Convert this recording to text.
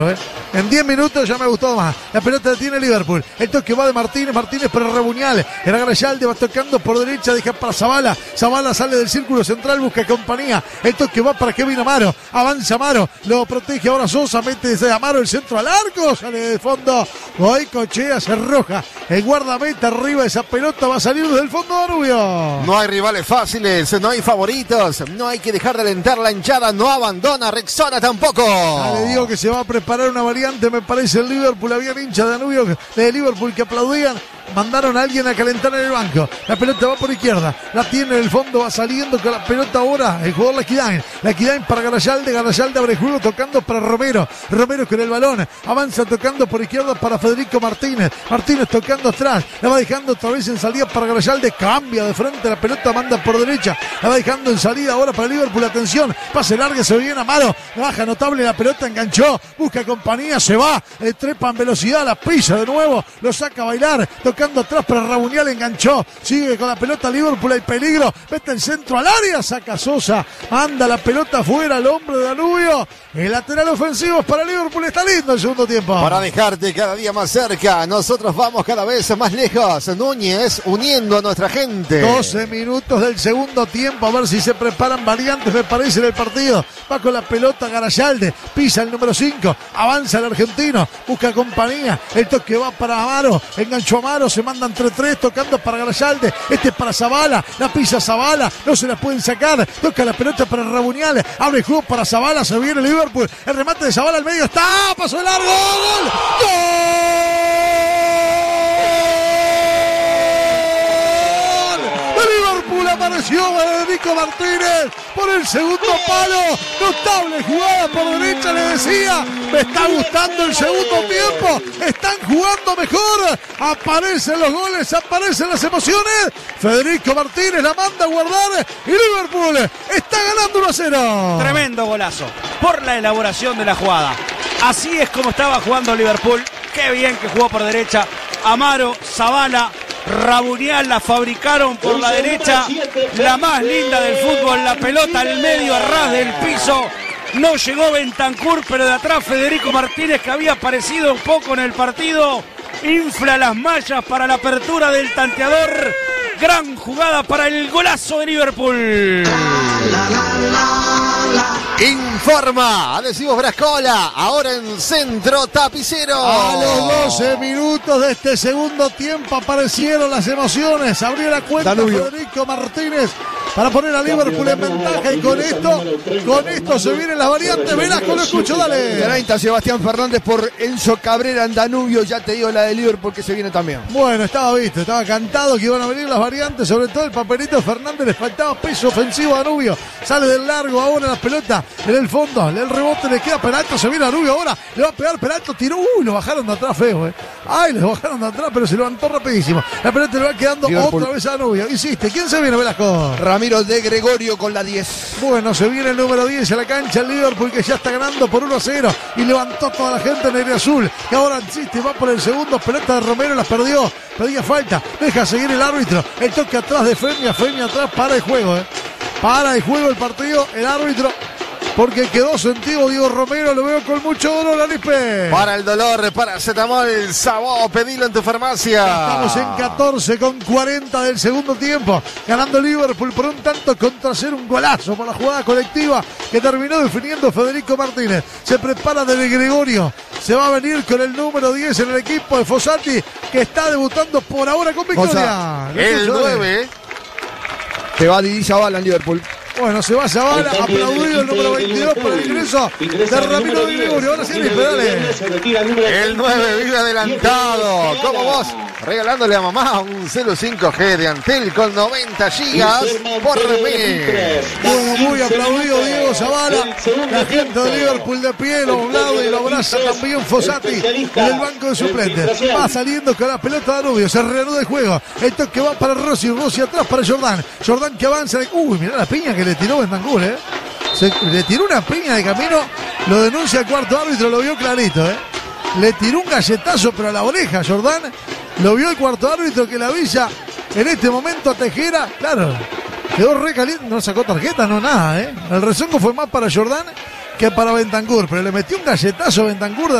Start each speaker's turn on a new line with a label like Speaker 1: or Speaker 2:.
Speaker 1: En 10 minutos ya me gustó más. La pelota la tiene Liverpool. El toque va de Martínez para Rabuñal. Era Garayalde, va tocando por derecha, deja para Zabala. Zabala sale del círculo central, busca compañía. El toque va para Kevin Amaro. Avanza Amaro, lo protege ahora Sosa, mete desde Amaro el centro al arco, sale de fondo. Goicoechea, se arroja. El guardameta arriba, esa pelota va a salir desde el fondo de Danubio.
Speaker 2: No hay rivales fáciles, no hay favoritos. No hay que dejar de alentar la hinchada. No abandona Rexona tampoco.
Speaker 1: Ya le digo que se va a preparar una variante, me parece, el Liverpool. Había hinchas de Danubio de Liverpool que aplaudían. Mandaron a alguien a calentar en el banco. La pelota va por izquierda, la tiene en el fondo, va saliendo con la pelota ahora el jugador Laquidain para Garayalde abre juego tocando para Romero con el balón, avanza tocando por izquierda para Federico Martínez tocando atrás, la va dejando otra vez en salida para Garayalde, cambia de frente, la pelota manda por derecha, la va dejando en salida ahora para Liverpool, atención, pase larga, se viene Amaro, baja notable, la pelota enganchó, busca compañía, se va, trepa en velocidad, la pisa de nuevo, lo saca a bailar, tocando atrás para Rabuñal, enganchó, sigue con la pelota Liverpool, hay peligro, mete el centro al área, saca Sosa, manda la pelota afuera al hombre de Danubio, el lateral ofensivo es para Liverpool, está lindo el segundo tiempo.
Speaker 2: Para dejarte cada día más cerca, nosotros vamos cada vez más lejos, Núñez uniendo a nuestra gente.
Speaker 1: 12 minutos del segundo tiempo, a ver si se preparan variantes, me parece, en el partido. Va con la pelota Garayalde, pisa el número 5, avanza el argentino, busca compañía, el toque va para Amaro, enganchó Amaro, se manda entre tres, tocando para Garayalde, este es para Zabala, la pisa Zabala, no se la pueden sacar, toca la pelota para Rabuñal, abre el juego para Zabala, se viene Liverpool, el remate de Zabala al medio, está, pasó el largo, ¡gol! Apareció Federico Martínez por el segundo palo, notable jugada por derecha, le decía, me está gustando el segundo tiempo, están jugando mejor, aparecen los goles, aparecen las emociones, Federico Martínez la manda a guardar y Liverpool está ganando 1-0.
Speaker 3: Tremendo golazo por la elaboración de la jugada, así es como estaba jugando Liverpool, qué bien que jugó por derecha, Amaro, Zabala, Rabuñal la fabricaron por la derecha, la más linda del fútbol, la pelota al medio, a ras del piso, no llegó Bentancur, pero de atrás Federico Martínez, que había aparecido un poco en el partido, infla las mallas para la apertura del tanteador, gran jugada para el golazo de Liverpool.
Speaker 2: Informa Adhesivos Brascola, ahora en Centro Tapicero.
Speaker 1: A los 12 minutos de este segundo tiempo aparecieron las emociones. Abrió la cuenta Danubio. Federico Martínez para poner a Liverpool en ventaja, y con esto se vienen las variantes. Velasco, lo escucho, dale.
Speaker 4: 30 Sebastián Fernández por Enzo Cabrera en Danubio. Ya te digo la de Liverpool que se viene también.
Speaker 1: Bueno, estaba cantado que iban a venir las variantes, sobre todo el papelito Fernández, les faltaba peso ofensivo a Danubio. Sale del largo ahora la pelota en el fondo, el rebote le queda Peralta, se viene a Danubio ahora, le va a pegar Peralta, tiró, lo bajaron de atrás feo, Ay, le bajaron de atrás, pero se levantó rapidísimo. La pelota le va quedando Liverpool. Otra vez a Danubio. Insiste, ¿quién se viene, Velasco?
Speaker 4: Ramiro de Gregorio con la 10.
Speaker 1: Bueno, se viene el número 10 a la cancha, el Liverpool, que ya está ganando por 1-0 y levantó toda la gente en el azul, que ahora insiste, va por el segundo, pelota de Romero, la perdió, pedía falta, deja seguir el árbitro, el toque atrás de Femia atrás, para el juego, para el juego el partido, el árbitro, porque quedó sentido Diego Romero, lo veo con mucho dolor, Alipe.
Speaker 2: Para el dolor, paracetamol, Sabó, pedilo en tu farmacia.
Speaker 1: Estamos en 14:40 del segundo tiempo, ganando Liverpool por un tanto contra cero, un golazo por la jugada colectiva que terminó definiendo Federico Martínez. Se prepara de Gregorio, se va a venir con el número 10 en el equipo de Fossati, que está debutando por ahora con victoria.
Speaker 2: El 9.
Speaker 4: Se va Didi Zabala en Liverpool.
Speaker 1: Bueno, se va Zabala, aplaudido el número 22 por el ingreso de Ramiro de Gregorio. Ahora sí, dale.
Speaker 2: El 9 vive adelantado, como vos, regalándole a mamá un celu 5G de Antel con 90 gigas por mes.
Speaker 1: Bueno, muy aplaudido Diego Zabala, la gente de Liverpool de pie, lo hablado y lo abraza también Fossati en el banco de suplentes. Va saliendo con la pelota de Danubio, se reanuda el juego, el toque va para Rossi atrás para Jordán que avanza, mirá la piña que le tiró Bentancur, le tiró una piña de camino, lo denuncia el cuarto árbitro, lo vio clarito, le tiró un galletazo pero a la oreja Jordán, lo vio el cuarto árbitro, que la avisa en este momento a Tejera, claro, quedó re caliente, no sacó tarjeta, no nada, el rezongo fue más para Jordán que para Bentancur, pero le metió un galletazo a Bentancur